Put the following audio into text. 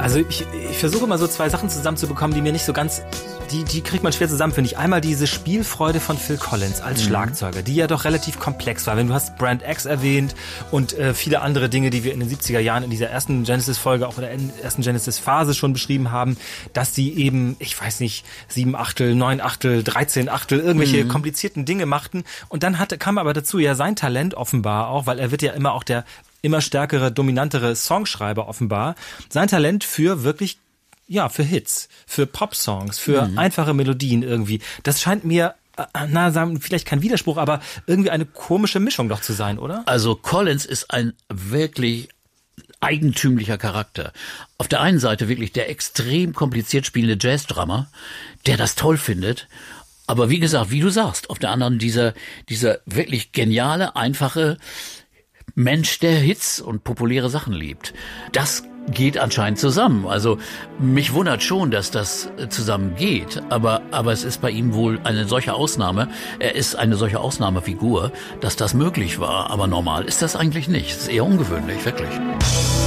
Also ich versuche immer so zwei Sachen zusammenzubekommen, die mir nicht so ganz, die kriegt man schwer zusammen, finde ich. Einmal diese Spielfreude von Phil Collins als Schlagzeuger, die ja doch relativ komplex war. Wenn du hast Brand X erwähnt und viele andere Dinge, die wir in den 70er Jahren in dieser ersten Genesis-Folge, auch in der ersten Genesis-Phase schon beschrieben haben, dass sie eben, ich weiß nicht, 7 Achtel, 9 Achtel, 13 Achtel, irgendwelche komplizierten Dinge machten. Und dann kam aber dazu ja sein Talent offenbar auch, weil er wird ja immer auch der immer stärkere, dominantere Songschreiber offenbar. Sein Talent für wirklich, ja, für Hits, für Pop-Songs, für einfache Melodien irgendwie. Das scheint mir, sagen vielleicht kein Widerspruch, aber irgendwie eine komische Mischung doch zu sein, oder? Also Collins ist ein wirklich eigentümlicher Charakter. Auf der einen Seite wirklich der extrem kompliziert spielende Jazz-Drummer, der das toll findet. Aber wie gesagt, wie du sagst, auf der anderen dieser wirklich geniale, einfache Mensch, der Hits und populäre Sachen liebt. Das geht anscheinend zusammen. Also mich wundert schon, dass das zusammen geht, aber es ist bei ihm wohl eine solche Ausnahme. Er ist eine solche Ausnahmefigur, dass das möglich war. Aber normal ist das eigentlich nicht. Es ist eher ungewöhnlich, wirklich.